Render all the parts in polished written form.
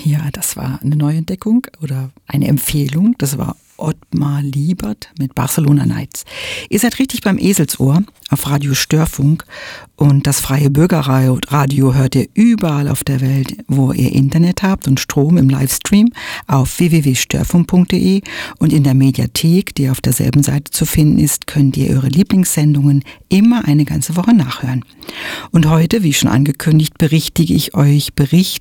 Ja, das war eine Neuentdeckung oder eine Empfehlung. Das war Ottmar Liebert mit Barcelona Nights. Ihr seid richtig beim Eselsohr auf Radio Störfunk und das freie Bürgerradio hört ihr überall auf der Welt, wo ihr Internet habt und Strom im Livestream auf www.störfunk.de und in der Mediathek, die auf derselben Seite zu finden ist, könnt ihr eure Lieblingssendungen immer eine ganze Woche nachhören. Und heute, wie schon angekündigt, berichte ich euch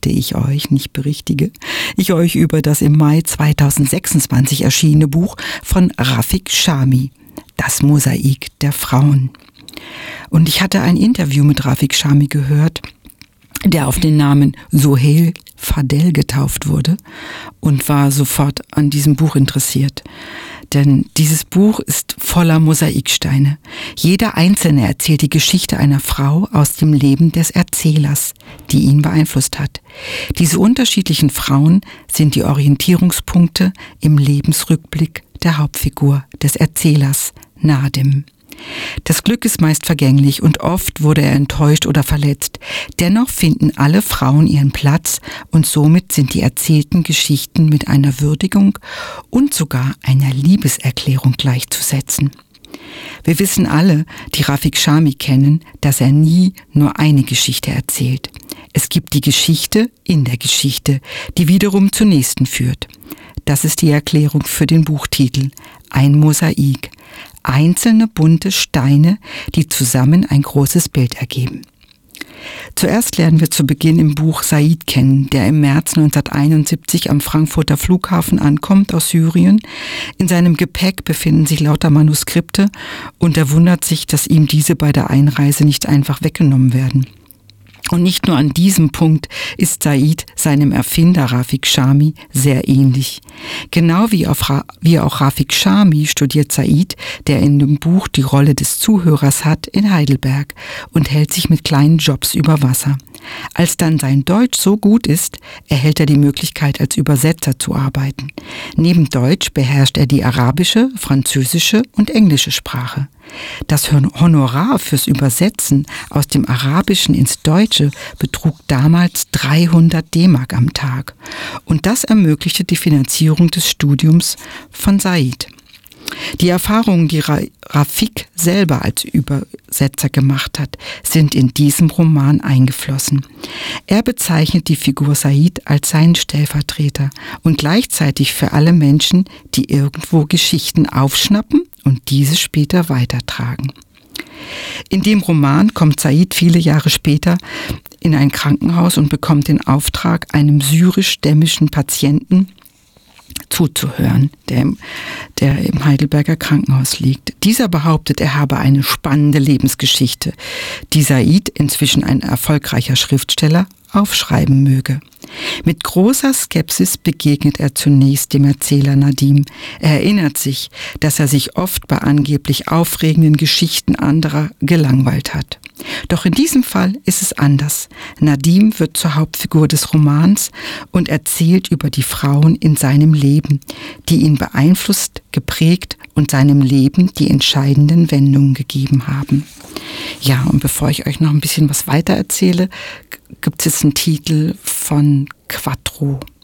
über das im Mai 2026 erschienene Buch von Rafik Chami, Das Mosaik der Frauen. Und ich hatte ein Interview mit Rafik Chami gehört, der auf den Namen Soheil Fadel getauft wurde und war sofort an diesem Buch interessiert. Denn dieses Buch ist voller Mosaiksteine. Jeder einzelne erzählt die Geschichte einer Frau aus dem Leben des Erzählers, die ihn beeinflusst hat. Diese unterschiedlichen Frauen sind die Orientierungspunkte im Lebensrückblick der Hauptfigur des Erzählers, Nadim. Das Glück ist meist vergänglich und oft wurde er enttäuscht oder verletzt. Dennoch finden alle Frauen ihren Platz und somit sind die erzählten Geschichten mit einer Würdigung und sogar einer Liebeserklärung gleichzusetzen. Wir wissen alle, die Rafik Chami kennen, dass er nie nur eine Geschichte erzählt. Es gibt die Geschichte in der Geschichte, die wiederum zur nächsten führt. Das ist die Erklärung für den Buchtitel Ein Mosaik. Einzelne bunte Steine, die zusammen ein großes Bild ergeben. Zuerst lernen wir zu Beginn im Buch Said kennen, der im März 1971 am Frankfurter Flughafen ankommt aus Syrien. In seinem Gepäck befinden sich lauter Manuskripte und er wundert sich, dass ihm diese bei der Einreise nicht einfach weggenommen werden. Und nicht nur an diesem Punkt ist Said seinem Erfinder Rafik Chami sehr ähnlich. Genau wie auch Rafik Chami studiert Said, der in dem Buch die Rolle des Zuhörers hat, in Heidelberg und hält sich mit kleinen Jobs über Wasser. Als dann sein Deutsch so gut ist, erhält er die Möglichkeit, als Übersetzer zu arbeiten. Neben Deutsch beherrscht er die arabische, französische und englische Sprache. Das Honorar fürs Übersetzen aus dem Arabischen ins Deutsche betrug damals 300 D-Mark am Tag. Und das ermöglichte die Finanzierung des Studiums von Said. Die Erfahrungen, die Rafik selber als Übersetzer gemacht hat, sind in diesem Roman eingeflossen. Er bezeichnet die Figur Said als seinen Stellvertreter und gleichzeitig für alle Menschen, die irgendwo Geschichten aufschnappen und diese später weitertragen. In dem Roman kommt Said viele Jahre später in ein Krankenhaus und bekommt den Auftrag, einem syrisch-stämmigen Patienten zuzuhören, der im Heidelberger Krankenhaus liegt. Dieser behauptet, er habe eine spannende Lebensgeschichte, die Said, inzwischen ein erfolgreicher Schriftsteller, aufschreiben möge. Mit großer Skepsis begegnet er zunächst dem Erzähler Nadim. Er erinnert sich, dass er sich oft bei angeblich aufregenden Geschichten anderer gelangweilt hat. Doch in diesem Fall ist es anders. Nadim wird zur Hauptfigur des Romans und erzählt über die Frauen in seinem Leben, die ihn beeinflusst, geprägt und seinem Leben die entscheidenden Wendungen gegeben haben. Ja, und bevor ich euch noch ein bisschen was weiter erzähle, gibt es einen Titel von Quattro.